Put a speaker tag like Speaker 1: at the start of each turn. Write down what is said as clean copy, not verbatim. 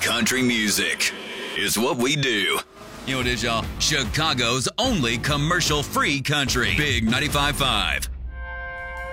Speaker 1: country music is what we do. You know what it is, y'all? Chicago's only commercial-free country. Big 95.5.